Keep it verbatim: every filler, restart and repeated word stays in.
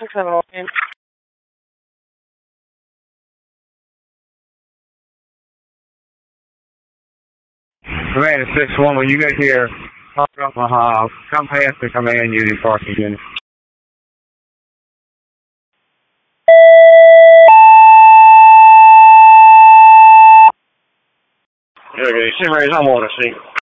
six seven one. Command six one, when you get here, uh, come past the command unit parking unit. Okay, Sim Ray's on water, see.